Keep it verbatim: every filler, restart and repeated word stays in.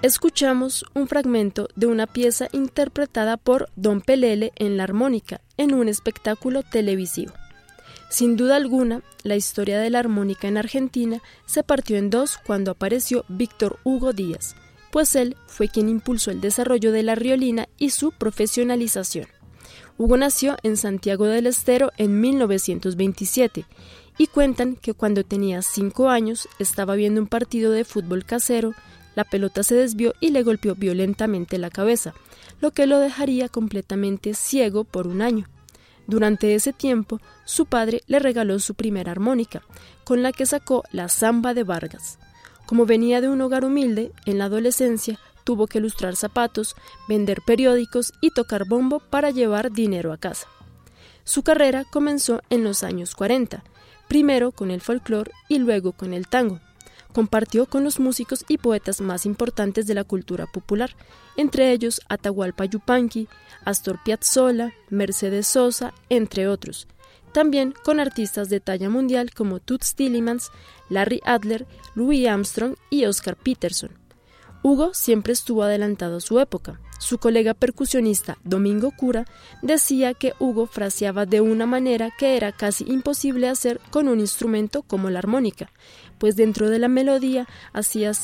Escuchamos un fragmento de una pieza interpretada por Don Pelele en la armónica en un espectáculo televisivo. Sin duda alguna, la historia de la armónica en Argentina se partió en dos cuando apareció Víctor Hugo Díaz, pues él fue quien impulsó el desarrollo de la riolina y su profesionalización. Hugo nació en Santiago del Estero en mil novecientos veintisiete y cuentan que cuando tenía cinco años estaba viendo un partido de fútbol casero. La pelota se desvió y le golpeó violentamente la cabeza, lo que lo dejaría completamente ciego por un año. Durante ese tiempo, su padre le regaló su primera armónica, con la que sacó la Zamba de Vargas. Como venía de un hogar humilde, en la adolescencia tuvo que lustrar zapatos, vender periódicos y tocar bombo para llevar dinero a casa. Su carrera comenzó en los años cuarenta, primero con el folclore y luego con el tango. Compartió con los músicos y poetas más importantes de la cultura popular, entre ellos Atahualpa Yupanqui, Astor Piazzolla, Mercedes Sosa, entre otros. También con artistas de talla mundial como Toots Thielemans, Larry Adler, Louis Armstrong y Oscar Peterson. Hugo siempre estuvo adelantado a su época. Su colega percusionista Domingo Cura decía que Hugo fraseaba de una manera que era casi imposible hacer con un instrumento como la armónica, pues dentro de la melodía hacía